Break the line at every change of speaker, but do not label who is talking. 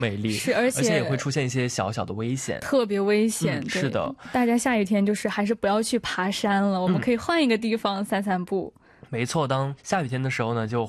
美丽，
是而且
也会出现一些小小的危险，
特别危险。
是的，
大家下雨天就是还是不要去爬山了，我们可以换一个地方散散步。
没错，当下雨天的时候呢，就